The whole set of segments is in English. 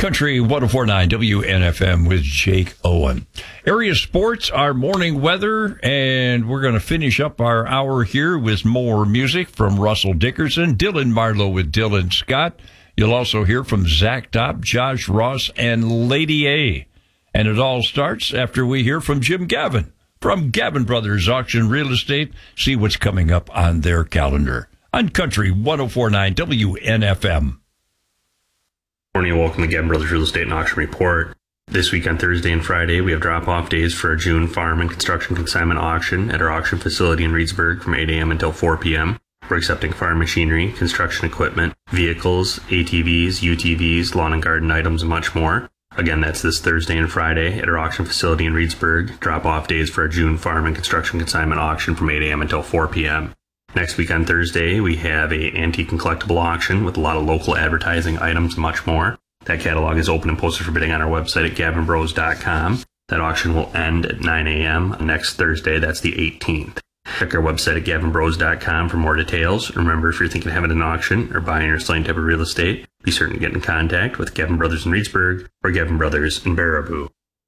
Country 104.9 WNFM with Jake Owen. Area sports, our morning weather, and we're going to finish up our hour here with more music from Russell Dickerson, Dylan Marlowe with Dylan Scott. You'll also hear from Zach Dopp, Josh Ross, and Lady A. And it all starts after we hear from Jim Gavin from Gavin Brothers Auction Real Estate. See what's coming up on their calendar on Country 104.9 WNFM. Morning, welcome to Gavin Brothers Real Estate and Auction Report. This week on Thursday and Friday, we have drop-off days for our June farm and construction consignment auction at our auction facility in Reedsburg from 8 a.m. until 4 p.m. We're accepting farm machinery, construction equipment, vehicles, ATVs, UTVs, lawn and garden items, and much more. Again, that's this Thursday and Friday at our auction facility in Reedsburg. Drop-off days for our June farm and construction consignment auction from 8 a.m. until 4 p.m. Next week on Thursday, we have a antique and collectible auction with a lot of local advertising items and much more. That catalog is open and posted for bidding on our website at gavinbros.com. That auction will end at 9 a.m. next Thursday. That's the 18th. Check our website at gavinbros.com for more details. Remember, if you're thinking of having an auction or buying or selling type of real estate, be certain to get in contact with Gavin Brothers in Reedsburg or Gavin Brothers in Baraboo.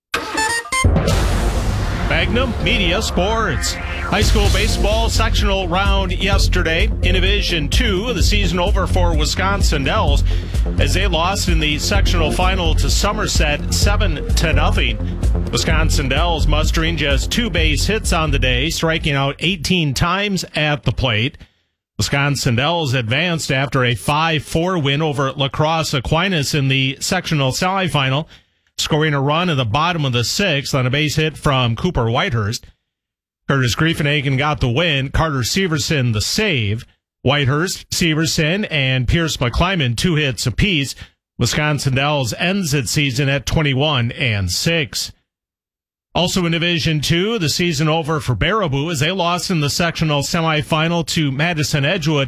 Magnum Media Sports. High school baseball sectional round yesterday. In Division 2, the season over for Wisconsin Dells as they lost in the sectional final to Somerset 7-0. Wisconsin Dells mustering just 2 base hits on the day, striking out 18 times at the plate. Wisconsin Dells advanced after a 5-4 win over La Crosse Aquinas in the sectional semifinal, scoring a run in the bottom of the 6th on a base hit from Cooper Whitehurst. Curtis Griefenhagen got the win, Carter Severson the save. Whitehurst, Severson, and Pierce McClyman 2 hits apiece. Wisconsin Dells ends its season at 21-6. Also in Division 2, the season over for Baraboo as they lost in the sectional semifinal to Madison Edgewood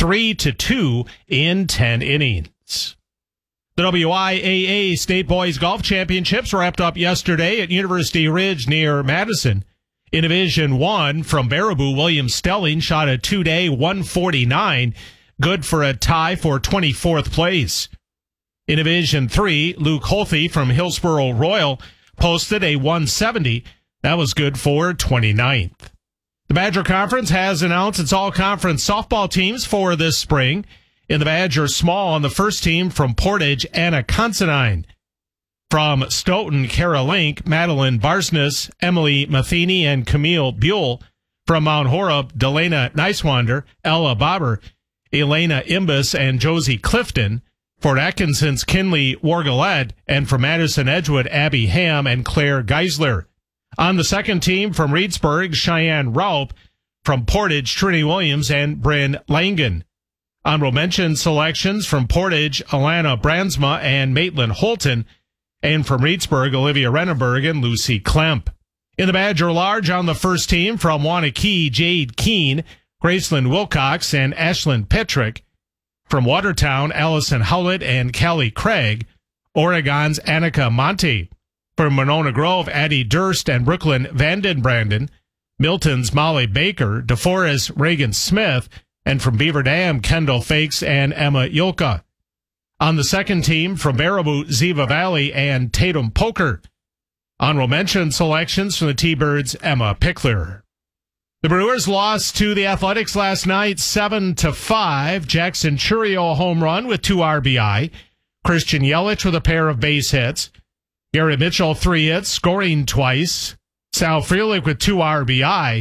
3-2 in 10 innings. The WIAA State Boys Golf Championships wrapped up yesterday at University Ridge near Madison. In Division 1, from Baraboo, William Stelling shot a 2-day 149, good for a tie for 24th place. In Division 3, Luke Holthe from Hillsboro Royal posted a 170. That was good for 29th. The Badger Conference has announced its all-conference softball teams for this spring. In the Badger Small on the first team from Portage, Anna Considine. From Stoughton, Kara Link, Madeline Barsness, Emily Matheny, and Camille Buell. From Mount Horeb, Delana Neiswander, Ella Bobber, Elena Imbus, and Josie Clifton. Fort Atkinson's Kinley Wargalet, and from Madison Edgewood, Abby Ham and Claire Geisler. On the second team from Reedsburg, Cheyenne Raup. From Portage, Trinity Williams and Bryn Langen. Honorable mention selections from Portage, Alana Brandsma and Maitland Holton. And from Reedsburg, Olivia Renenberg and Lucy Klemp. In the Badger Large on the first team from Wanakee, Jade Keene, Graceland Wilcox, and Ashlyn Petrick. From Watertown, Allison Howlett and Callie Craig. Oregon's Annika Monte. From Monona Grove, Addie Durst and Brooklyn Vandenbranden. Milton's Molly Baker, DeForest Reagan Smith, and from Beaver Dam, Kendall Fakes and Emma Yulka. On the second team, from Baraboo, Ziva Valley and Tatum Poker. Honorable mention selections from the T-Birds, Emma Pickler. The Brewers lost to the Athletics last night, 7-5. Jackson Churio a home run with 2 RBI. Christian Yelich with a pair of base hits. Gary Mitchell 3 hits, scoring twice. Sal Frelick with 2 RBI.